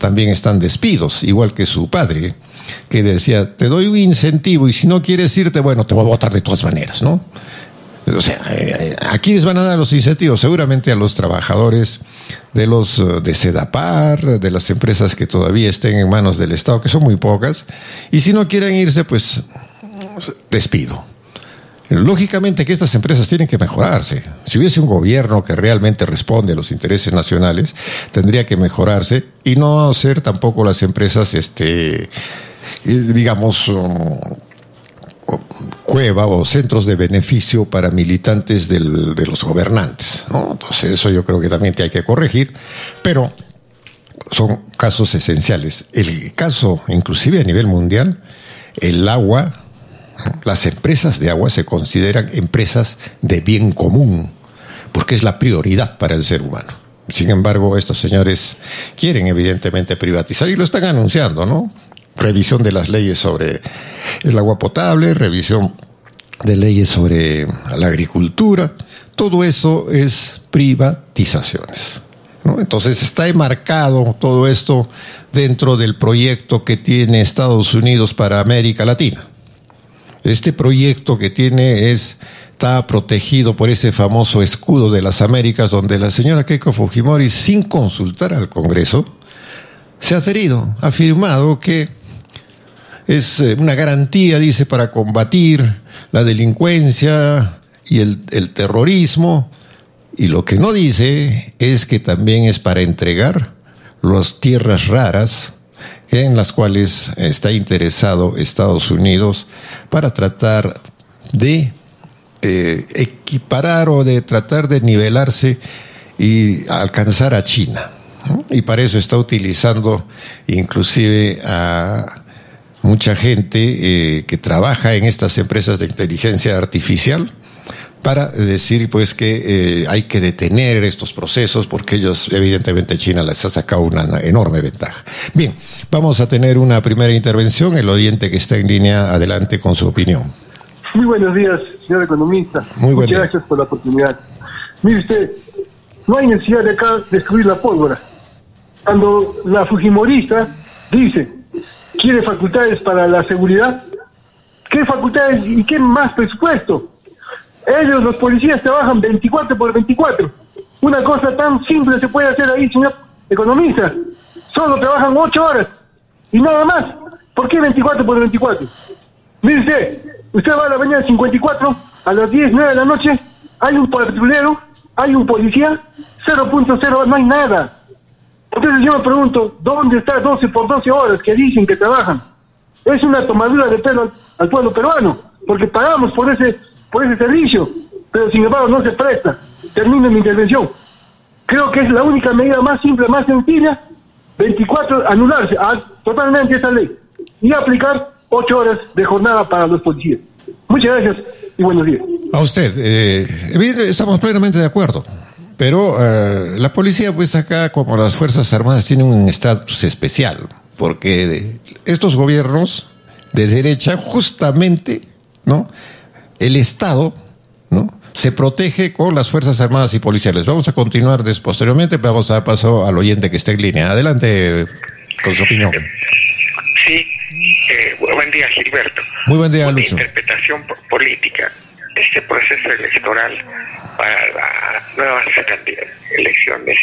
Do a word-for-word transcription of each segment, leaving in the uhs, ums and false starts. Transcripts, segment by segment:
también están despidos, igual que su padre, que decía, te doy un incentivo y si no quieres irte, bueno, te voy a votar de todas maneras, ¿no? O sea, ¿a quiénes van a dar los incentivos? Seguramente a los trabajadores de los de Sedapar, de las empresas que todavía estén en manos del Estado, que son muy pocas, y si no quieren irse, pues despido. Lógicamente que estas empresas tienen que mejorarse. Si hubiese un gobierno que realmente responde a los intereses nacionales, tendría que mejorarse y no ser tampoco las empresas, este, digamos, um, cueva o centros de beneficio para militantes del, de los gobernantes, ¿no? Entonces eso yo creo que también te hay que corregir, pero son casos esenciales. El caso, inclusive a nivel mundial, el agua, las empresas de agua se consideran empresas de bien común, porque es la prioridad para el ser humano. Sin embargo, estos señores quieren evidentemente privatizar y lo están anunciando, ¿no? Revisión de las leyes sobre el agua potable, revisión de leyes sobre la agricultura, todo eso es privatizaciones, ¿no? Entonces está enmarcado todo esto dentro del proyecto que tiene Estados Unidos para América Latina. Este proyecto que tiene es, está protegido por ese famoso escudo de las Américas, donde la señora Keiko Fujimori, sin consultar al Congreso, se ha adherido, ha afirmado que es una garantía, dice, para combatir la delincuencia y el, el terrorismo, y lo que no dice es que también es para entregar las tierras raras en las cuales está interesado Estados Unidos para tratar de eh, equiparar o de tratar de nivelarse y alcanzar a China, ¿no? Y para eso está utilizando inclusive a mucha gente eh, que trabaja en estas empresas de inteligencia artificial para decir pues que eh, hay que detener estos procesos porque ellos, evidentemente China les ha sacado una enorme ventaja. Bien, vamos a tener una primera intervención, el oyente que está en línea, adelante con su opinión. Muy buenos días, señor economista. Muy buen Muchas día. gracias por la oportunidad. Mire usted, no hay necesidad de acá destruir la pólvora. Cuando la fujimorista dice, quiere facultades para la seguridad, ¿qué facultades y qué más presupuesto? Ellos, los policías, trabajan veinticuatro por veinticuatro. Una cosa tan simple se puede hacer ahí, señor economista. Solo trabajan ocho horas y nada más. ¿Por qué veinticuatro por veinticuatro? Mire usted, usted va a la avenida cincuenta y cuatro, a las diez, nueve de la noche, hay un patrullero, hay un policía, cero punto cero, no hay nada. Entonces yo me pregunto, ¿dónde está doce por doce horas que dicen que trabajan? Es una tomadura de pelo al, al pueblo peruano, porque pagamos por ese por ese servicio, pero sin embargo no se presta. Termino mi intervención. Creo que es la única medida más simple, más sencilla, veinticuatro, anularse a, totalmente esa ley y aplicar ocho horas de jornada para los policías. Muchas gracias y buenos días. A usted, eh, evidentemente estamos plenamente de acuerdo, pero eh, la policía pues acá, como las Fuerzas Armadas, tiene un estatus especial, porque de estos gobiernos de derecha justamente, ¿no?, el Estado, ¿no?, se protege con las Fuerzas Armadas y policiales. Vamos a continuar des, posteriormente, vamos a dar paso al oyente que está en línea. Adelante con su opinión. Sí, eh, buen día, Gilberto. Muy buen día, Una Lucho. Interpretación política. Este proceso electoral para las nuevas elecciones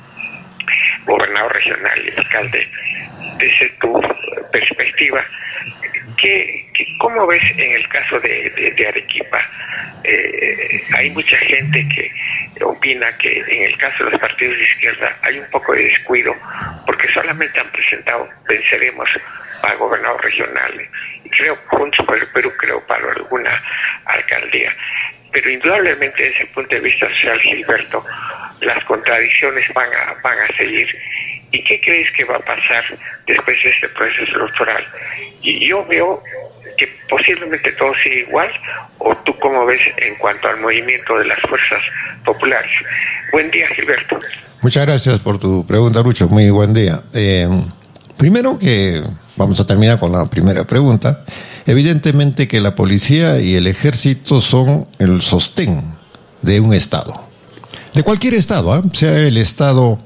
en gobernador regional y alcalde, desde tu perspectiva, ¿Qué, qué, ¿cómo ves en el caso de, de, de Arequipa? Eh, hay mucha gente que opina que en el caso de los partidos de izquierda hay un poco de descuido porque solamente han presentado Venceremos para gobernador regional y creo Juntos por el Perú, creo para alguna alcaldía. Pero indudablemente desde el punto de vista social, Gilberto, las contradicciones van a, van a seguir. ¿Y qué crees que va a pasar después de este proceso electoral? Y yo veo que posiblemente todo siga igual, o tú cómo ves en cuanto al movimiento de las fuerzas populares. Buen día, Gilberto. Muchas gracias por tu pregunta, Lucho. Muy buen día. Eh, primero que vamos a terminar con la primera pregunta. Evidentemente que la policía y el ejército son el sostén de un Estado. De cualquier Estado, ¿eh? Sea el Estado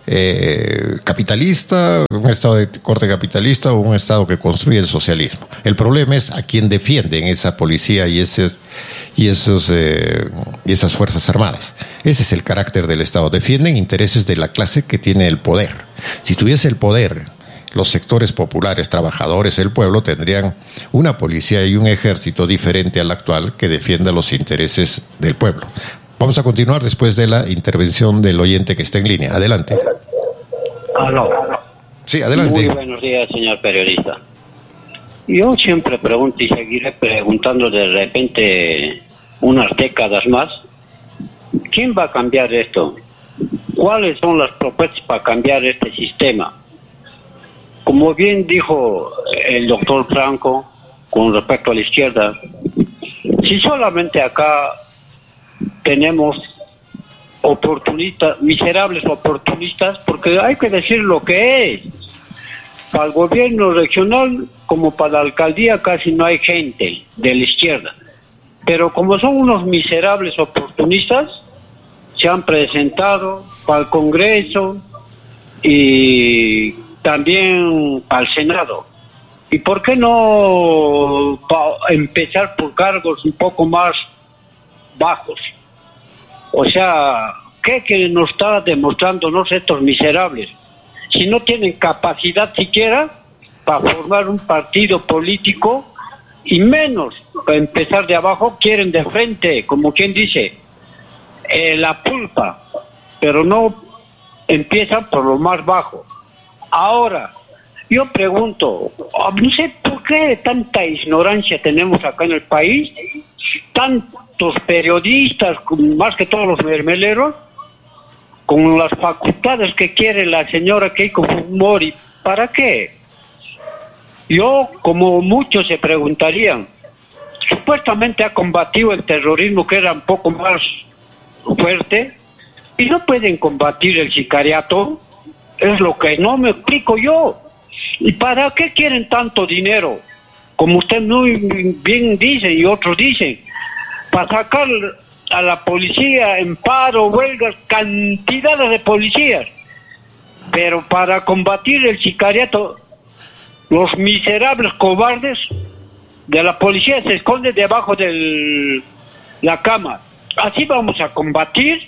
eh, capitalista, un Estado de corte capitalista o un Estado que construye el socialismo. El problema es a quién defienden esa policía y, ese, y, esos, eh, y esas Fuerzas Armadas. Ese es el carácter del Estado. Defienden intereses de la clase que tiene el poder. Si tuviese el poder, los sectores populares, trabajadores, el pueblo, tendrían una policía y un ejército diferente al actual que defienda los intereses del pueblo. Vamos a continuar después de la intervención del oyente que está en línea. Adelante. Aló. Sí, adelante. Muy buenos días, señor periodista. Yo siempre pregunto y seguiré preguntando de repente unas décadas más, ¿quién va a cambiar esto? ¿Cuáles son las propuestas para cambiar este sistema? Como bien dijo el doctor Franco con respecto a la izquierda, si solamente acá tenemos oportunistas, miserables oportunistas, porque hay que decir lo que es. Para el gobierno regional como para la alcaldía casi no hay gente de la izquierda, pero como son unos miserables oportunistas, se han presentado para el Congreso y también al Senado. ¿Y por qué no pa- empezar por cargos un poco más bajos? O sea, ¿qué que nos está demostrándonos estos miserables? Si no tienen capacidad siquiera para formar un partido político y menos para empezar de abajo, quieren de frente, como quien dice, eh, la pulpa, pero no empiezan por lo más bajo. Ahora, yo pregunto, no sé por qué tanta ignorancia tenemos acá en el país, tantos periodistas, más que todos los mermeleros, con las facultades que quiere la señora Keiko Fujimori, ¿para qué? Yo, como muchos se preguntarían, supuestamente ha combatido el terrorismo que era un poco más fuerte, y no pueden combatir el sicariato. Es lo que no me explico yo. ¿Y para qué quieren tanto dinero? Como usted muy bien dice y otros dicen, para sacar a la policía en paro, huelgas, cantidades de policías. Pero para combatir el sicariato, los miserables cobardes de la policía se esconden debajo de la cama. Así vamos a combatir.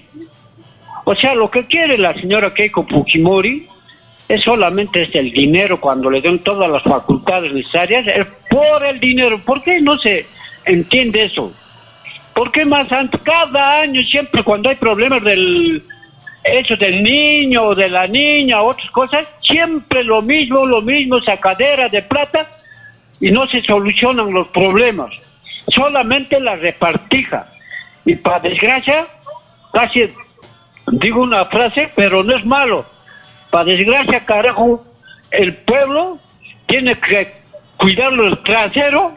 O sea, lo que quiere la señora Keiko Fujimori es solamente es el dinero. Cuando le den todas las facultades necesarias, es por el dinero. ¿Por qué no se entiende eso? ¿Por qué más antes? Cada año siempre cuando hay problemas del eso del niño o de la niña, otras cosas, siempre lo mismo, lo mismo, sacadera de plata y no se solucionan los problemas. Solamente la repartija. Y para desgracia, casi digo una frase, pero no es malo. Para desgracia, carajo, el pueblo tiene que cuidarlo el trasero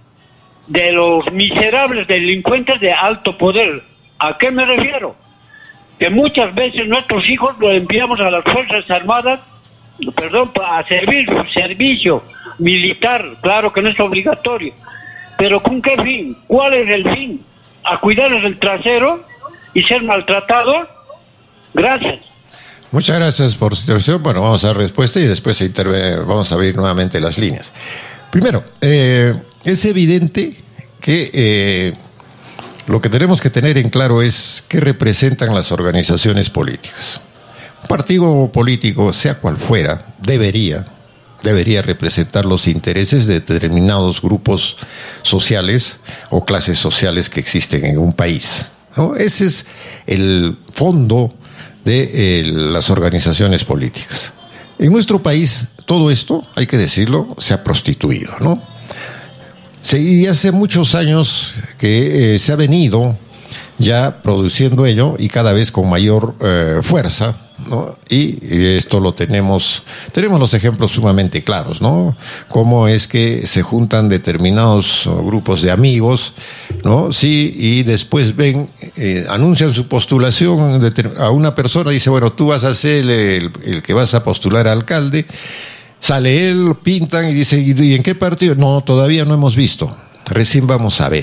de los miserables delincuentes de alto poder. ¿A qué me refiero? Que muchas veces nuestros hijos los enviamos a las Fuerzas Armadas, perdón, a servir servicio militar, claro que no es obligatorio, pero ¿con qué fin? ¿Cuál es el fin? ¿A cuidarles el trasero y ser maltratados? Gracias. Muchas gracias por su intervención. Bueno, vamos a dar respuesta y después se interve- vamos a abrir nuevamente las líneas. Primero, eh, es evidente que eh, lo que tenemos que tener en claro es qué representan las organizaciones políticas. Un partido político, sea cual fuera, debería, debería representar los intereses de determinados grupos sociales o clases sociales que existen en un país, ¿no? Ese es el fondo de eh, las organizaciones políticas. En nuestro país, todo esto, hay que decirlo, se ha prostituido, ¿no? Sí, y hace muchos años que eh, se ha venido ya produciendo ello y cada vez con mayor eh, fuerza, ¿no? Y, y esto lo tenemos, tenemos los ejemplos sumamente claros, ¿no? Cómo es que se juntan determinados grupos de amigos, ¿no? Sí, y después ven, eh, anuncian su postulación a una persona, dice, bueno, tú vas a ser el, el que vas a postular a alcalde. Sale él, pintan y dice, ¿y en qué partido? No, todavía no hemos visto. Recién vamos a ver.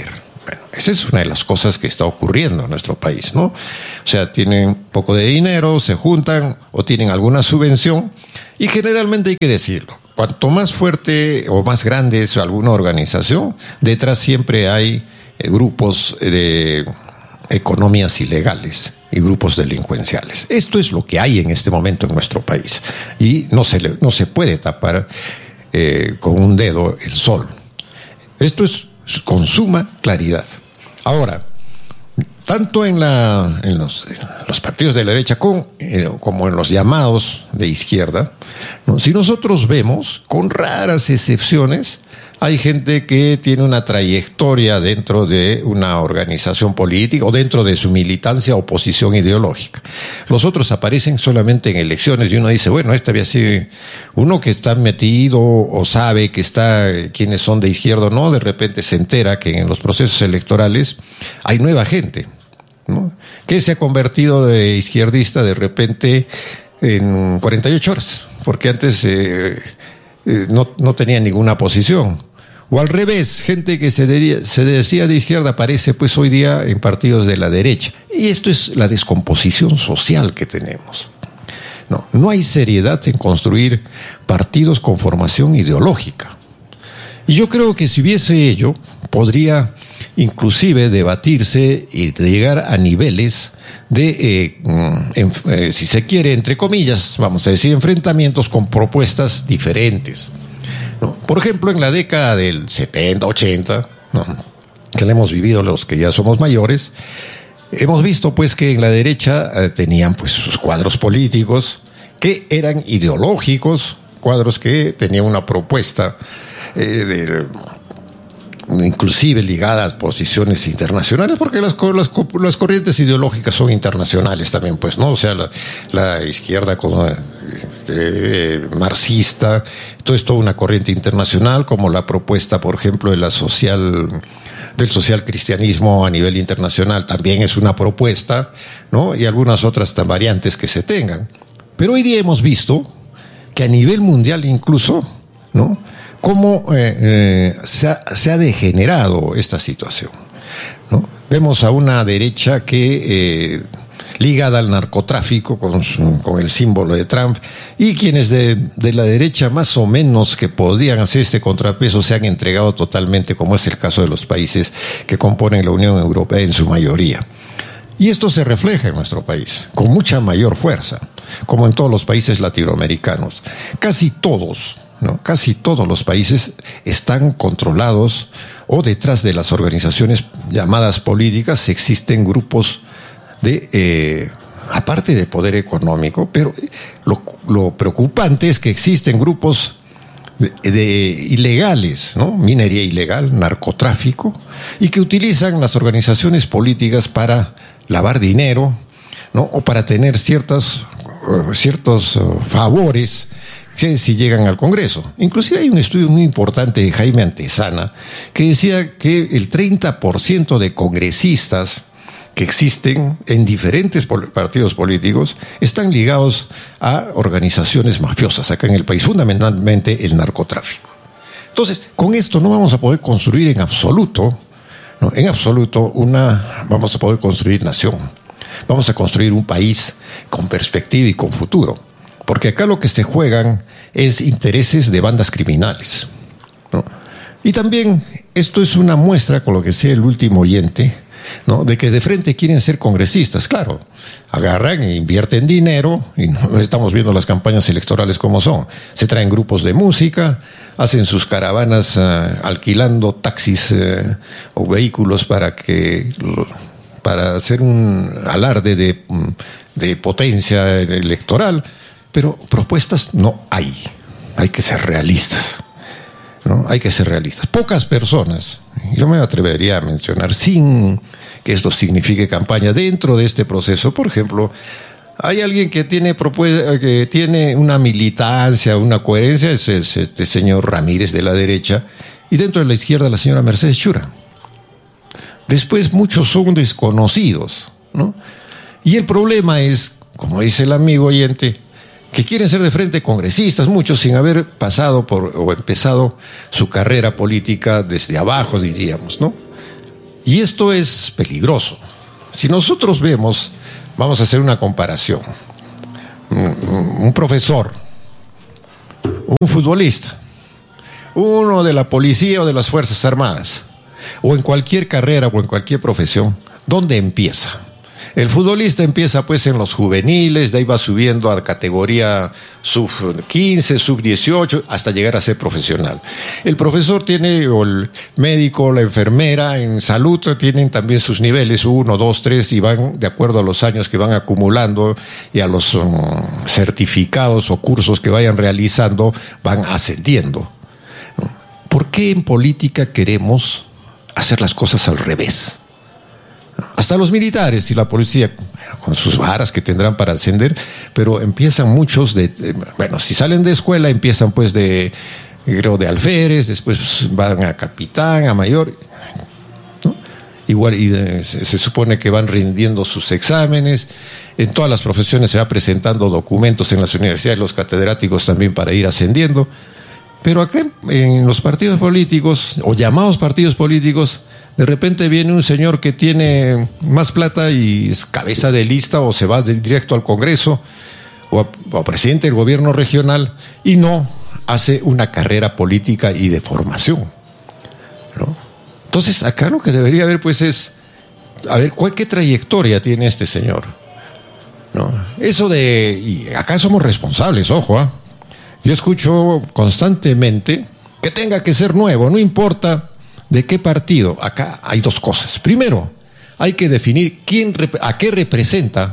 Bueno, esa es una de las cosas que está ocurriendo en nuestro país, ¿no? O sea, tienen poco de dinero, se juntan o tienen alguna subvención y generalmente hay que decirlo, cuanto más fuerte o más grande es alguna organización, detrás siempre hay eh, grupos de economías ilegales y grupos delincuenciales. Esto es lo que hay en este momento en nuestro país y no se, le, no se puede tapar eh, con un dedo el sol. Esto es con suma claridad. Ahora, tanto en, la, en, los, en los partidos de la derecha con, eh, como en los llamados de izquierda, ¿no? Si nosotros vemos, con raras excepciones, hay gente que tiene una trayectoria dentro de una organización política o dentro de su militancia o posición ideológica. Los otros aparecen solamente en elecciones y uno dice, bueno, este había sido uno que está metido o sabe que está quiénes son de izquierda o no, de repente se entera que en los procesos electorales hay nueva gente, ¿no? Que se ha convertido de izquierdista de repente en cuarenta y ocho horas, porque antes eh, eh, no, no tenía ninguna posición. O al revés, gente que se, de, se decía de izquierda aparece pues hoy día en partidos de la derecha. Y esto es la descomposición social que tenemos. No, no hay seriedad en construir partidos con formación ideológica. Y yo creo que si hubiese ello, podría inclusive debatirse y llegar a niveles de, eh, en, eh, si se quiere, entre comillas, vamos a decir, enfrentamientos con propuestas diferentes. ¿No? Por ejemplo, en la década del setenta, ochenta, ¿no? Que la hemos vivido los que ya somos mayores, hemos visto pues que en la derecha eh, tenían pues sus cuadros políticos que eran ideológicos, cuadros que tenían una propuesta eh, de, inclusive ligadas a posiciones internacionales, porque las, las, las corrientes ideológicas son internacionales también, pues, ¿no? O sea, la, la izquierda como eh, eh, marxista, todo esto una corriente internacional, como la propuesta, por ejemplo, de la social, del social cristianismo a nivel internacional, también es una propuesta, ¿no? Y algunas otras tan variantes que se tengan. Pero hoy día hemos visto que a nivel mundial incluso, ¿no? Cómo eh, eh, se, ha, se ha degenerado esta situación, ¿no? Vemos a una derecha que eh, ligada al narcotráfico con, su, con el símbolo de Trump, y quienes de, de la derecha más o menos que podían hacer este contrapeso se han entregado totalmente, como es el caso de los países que componen la Unión Europea en su mayoría. Y esto se refleja en nuestro país con mucha mayor fuerza, como en todos los países latinoamericanos. Casi todos ¿no? Casi todos los países están controlados o detrás de las organizaciones llamadas políticas existen grupos de, eh, aparte de poder económico, pero lo, lo preocupante es que existen grupos de, de ilegales, ¿no? Minería ilegal, narcotráfico, y que utilizan las organizaciones políticas para lavar dinero, ¿no? O para tener ciertas, uh, ciertos uh, favores si llegan al Congreso. Inclusive hay un estudio muy importante de Jaime Antezana que decía que el treinta por ciento de congresistas que existen en diferentes partidos políticos están ligados a organizaciones mafiosas acá en el país, fundamentalmente el narcotráfico. Entonces, con esto no vamos a poder construir en absoluto, no, en absoluto una, vamos a poder construir nación. Vamos a construir un país con perspectiva y con futuro. Porque acá lo que se juegan es intereses de bandas criminales, ¿no? Y también esto es una muestra, con lo que decía el último oyente, ¿no? De que de frente quieren ser congresistas. Claro, agarran e invierten dinero, y no, estamos viendo las campañas electorales como son. Se traen grupos de música, hacen sus caravanas uh, alquilando taxis uh, o vehículos para que para hacer un alarde de, de potencia electoral. Pero propuestas no hay. Hay que ser realistas, ¿no? Hay que ser realistas. Pocas personas, yo me atrevería a mencionar, sin que esto signifique campaña, dentro de este proceso, por ejemplo, hay alguien que tiene, propuesta, que tiene una militancia, una coherencia, es este señor Ramírez de la derecha, y dentro de la izquierda la señora Mercedes Chura. Después muchos son desconocidos, ¿no? Y el problema es, como dice el amigo oyente, que quieren ser de frente congresistas, muchos sin haber pasado por o empezado su carrera política desde abajo, diríamos, ¿no? Y esto es peligroso. Si nosotros vemos, vamos a hacer una comparación, un, un profesor, un futbolista, uno de la policía o de las Fuerzas Armadas, o en cualquier carrera o en cualquier profesión, ¿dónde empieza? El futbolista empieza pues en los juveniles, de ahí va subiendo a categoría sub quince, sub dieciocho, hasta llegar a ser profesional. El profesor tiene, o el médico, la enfermera, en salud tienen también sus niveles, uno, dos, tres, y van de acuerdo a los años que van acumulando y a los um, certificados o cursos que vayan realizando, van ascendiendo. ¿Por qué en política queremos hacer las cosas al revés? Hasta los militares y la policía, con sus varas que tendrán para ascender, pero empiezan muchos de, bueno, si salen de escuela, empiezan pues de, creo, de alférez, después van a capitán, a mayor, ¿no? Igual, y de, se, se supone que van rindiendo sus exámenes. En todas las profesiones se va presentando documentos en las universidades, los catedráticos también para ir ascendiendo. Pero acá en los partidos políticos, o llamados partidos políticos, de repente viene un señor que tiene más plata y es cabeza de lista, o se va de directo al Congreso, o a, o a presidente del gobierno regional, y no hace una carrera política y de formación, ¿no? Entonces, acá lo que debería haber pues es, a ver, ¿cuál, qué trayectoria tiene este señor? ¿No? Eso de, y acá somos responsables, ojo, ¿ah? ¿eh? Yo escucho constantemente que tenga que ser nuevo, no importa de qué partido. Acá hay dos cosas. Primero, hay que definir quién, a qué representa,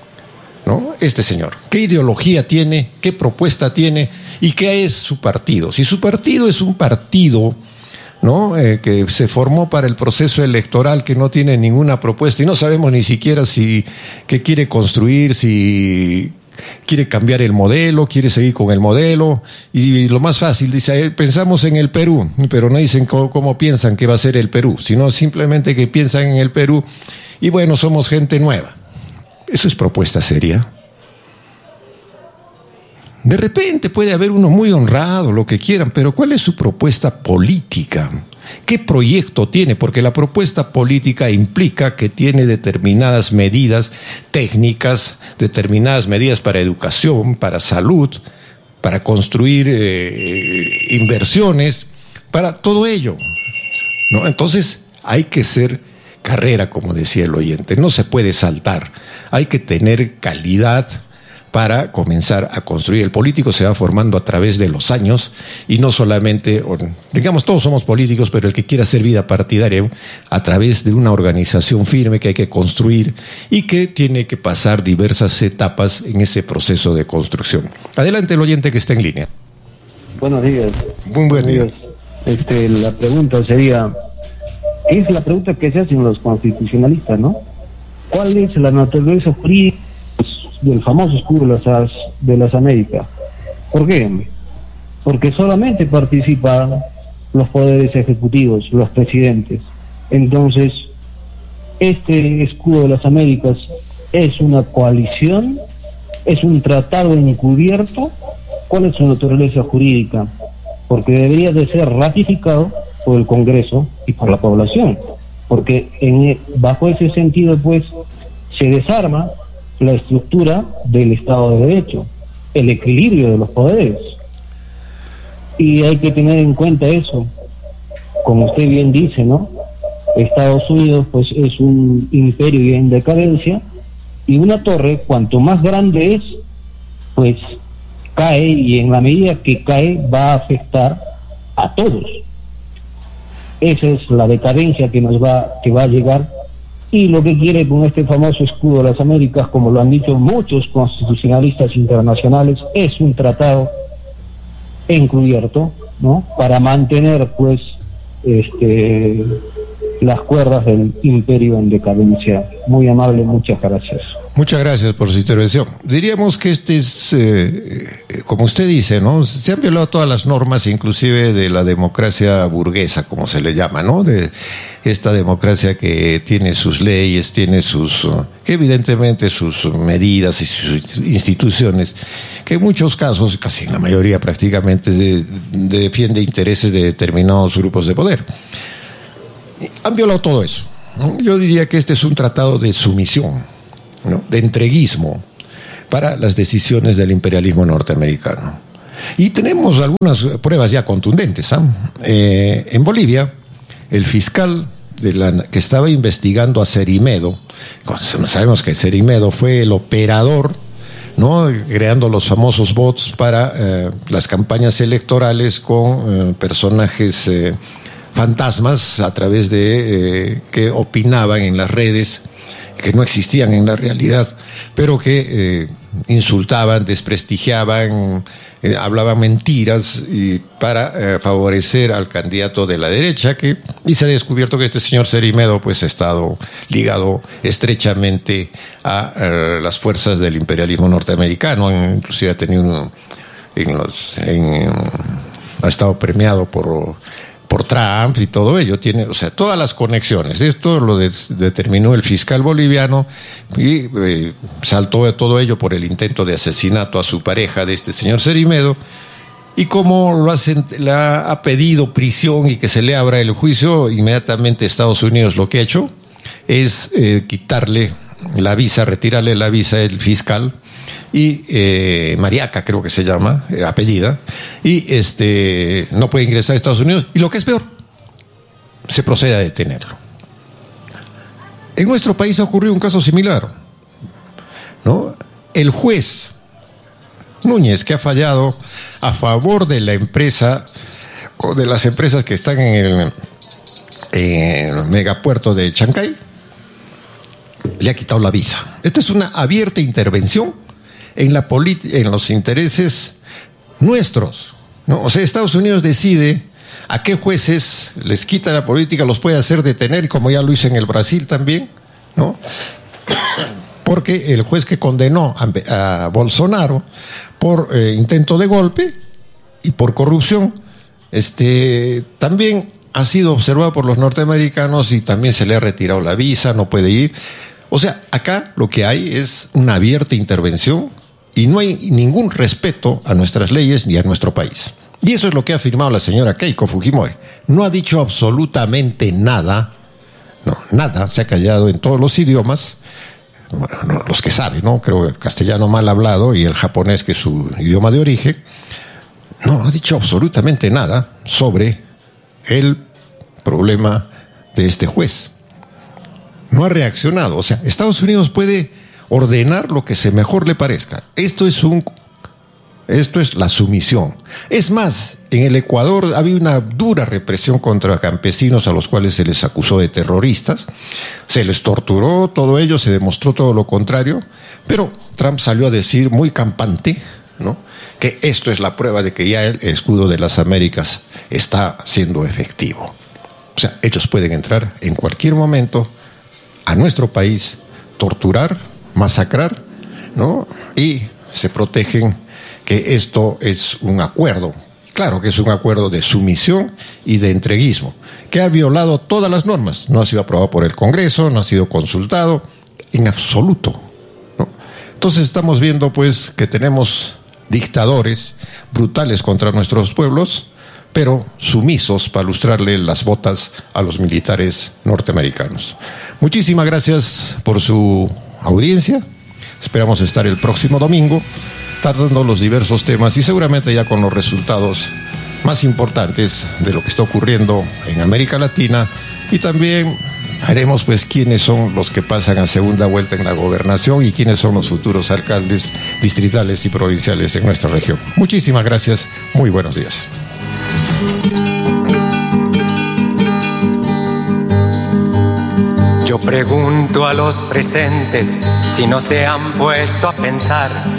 ¿no?, este señor. ¿Qué ideología tiene? ¿Qué propuesta tiene? ¿Y qué es su partido? Si su partido es un partido, ¿no?, eh, que se formó para el proceso electoral, que no tiene ninguna propuesta y no sabemos ni siquiera si qué quiere construir, si quiere cambiar el modelo, quiere seguir con el modelo, y lo más fácil, dice, pensamos en el Perú, pero no dicen cómo, cómo piensan que va a ser el Perú, sino simplemente que piensan en el Perú y bueno, somos gente nueva. ¿Eso es propuesta seria? De repente puede haber uno muy honrado, lo que quieran, pero ¿cuál es su propuesta política? ¿Qué proyecto tiene? Porque la propuesta política implica que tiene determinadas medidas técnicas, determinadas medidas para educación, para salud, para construir eh, inversiones, para todo ello, ¿no? Entonces hay que ser carrera, como decía el oyente, no se puede saltar, hay que tener calidad para comenzar a construir. El político se va formando a través de los años y no solamente, digamos, todos somos políticos, pero el que quiera hacer vida partidaria a través de una organización firme que hay que construir y que tiene que pasar diversas etapas en ese proceso de construcción. Adelante el oyente que está en línea. Buenos días. Muy buen día. Este, la pregunta sería, ¿qué es la pregunta que se hacen los constitucionalistas, no? ¿Cuál es la naturaleza jurídica del famoso escudo de las, de las Américas? ¿Por qué? Porque solamente participan los poderes ejecutivos, los presidentes. Entonces, este escudo de las Américas es una coalición, es un tratado encubierto. ¿Cuál es su naturaleza jurídica? Porque debería de ser ratificado por el Congreso y por la población, porque en, bajo ese sentido pues se desarma la estructura del Estado de Derecho, el equilibrio de los poderes. Y hay que tener en cuenta eso, como usted bien dice, ¿no? Estados Unidos pues es un imperio en decadencia, y una torre, cuanto más grande es, pues cae, y en la medida que cae va a afectar a todos. Esa es la decadencia que nos va, que va a llegar. Y lo que quiere con este famoso escudo de las Américas, como lo han dicho muchos constitucionalistas internacionales, es un tratado encubierto, ¿no?, para mantener pues este las cuerdas del imperio en decadencia. Muy amable, muchas gracias. Muchas gracias por su intervención. Diríamos que este es, eh, como usted dice, ¿no?, se han violado todas las normas, inclusive de la democracia burguesa, como se le llama, ¿no?, de esta democracia que tiene sus leyes, tiene sus, que evidentemente sus medidas y sus instituciones, que en muchos casos, casi en la mayoría prácticamente, de, de defiende intereses de determinados grupos de poder. Han violado todo eso. yo diría que este es un tratado de sumisión, ¿no? De entreguismo para las decisiones del imperialismo norteamericano. Y tenemos algunas pruebas ya contundentes, ¿eh? Eh, en Bolivia, el fiscal de la, que estaba investigando a Cerimedo, sabemos que Cerimedo fue el operador, ¿no?, creando los famosos bots para eh, las campañas electorales con eh, personajes eh, fantasmas a través de eh, que opinaban en las redes, que no existían en la realidad, pero que eh, insultaban, desprestigiaban, eh, hablaban mentiras y para eh, favorecer al candidato de la derecha, que, y se ha descubierto que este señor Cerimedo pues ha estado ligado estrechamente a eh, las fuerzas del imperialismo norteamericano, inclusive ha tenido en los, en, ha estado premiado por por Trump y todo ello, tiene, o sea, todas las conexiones. Esto lo de, determinó el fiscal boliviano y eh, saltó de todo ello por el intento de asesinato a su pareja de este señor Cerimedo, y como lo hacen, la, ha pedido prisión y que se le abra el juicio, inmediatamente Estados Unidos lo que ha hecho es eh, quitarle la visa, retirarle la visa el fiscal, y eh, Mariaca creo que se llama, eh, apellida, y este no puede ingresar a Estados Unidos, y lo que es peor, se procede a detenerlo. En nuestro país ha ocurrido un caso similar, ¿no? El juez Núñez, que ha fallado a favor de la empresa o de las empresas que están en el, en el megapuerto de Chancay, le ha quitado la visa. Esta es una abierta intervención en la política, en los intereses nuestros, ¿no? O sea, Estados Unidos decide a qué jueces les quita la política, los puede hacer detener, como ya lo hizo en el Brasil también, ¿no? Porque el juez que condenó a, a Bolsonaro por eh, intento de golpe y por corrupción, este, también ha sido observado por los norteamericanos y también se le ha retirado la visa, no puede ir. O sea, acá lo que hay es una abierta intervención y no hay ningún respeto a nuestras leyes ni a nuestro país. Y eso es lo que ha afirmado la señora Keiko Fujimori. No ha dicho absolutamente nada, no, nada, se ha callado en todos los idiomas, bueno, los que sabe, ¿no? Creo el castellano mal hablado y el japonés, que es su idioma de origen. No ha dicho absolutamente nada sobre el problema de este juez. No ha reaccionado. O sea, Estados Unidos puede ordenar lo que se mejor le parezca. Esto es un, esto es la sumisión. Es más, en el Ecuador había una dura represión contra campesinos a los cuales se les acusó de terroristas. Se les torturó, todo ello, se demostró todo lo contrario. Pero Trump salió a decir muy campante, ¿no?, que esto es la prueba de que ya el escudo de las Américas está siendo efectivo. O sea, ellos pueden entrar en cualquier momento a nuestro país, torturar, masacrar, ¿no? Y se protegen que esto es un acuerdo. Claro que es un acuerdo de sumisión y de entreguismo, que ha violado todas las normas. No ha sido aprobado por el Congreso, no ha sido consultado en absoluto, ¿no? Entonces estamos viendo pues que tenemos dictadores brutales contra nuestros pueblos, pero sumisos para lustrarle las botas a los militares norteamericanos. Muchísimas gracias por su audiencia. Esperamos estar el próximo domingo tratando los diversos temas y seguramente ya con los resultados más importantes de lo que está ocurriendo en América Latina, y también veremos pues quiénes son los que pasan a segunda vuelta en la gobernación y quiénes son los futuros alcaldes distritales y provinciales en nuestra región. Muchísimas gracias, muy buenos días. Yo pregunto a los presentes si no se han puesto a pensar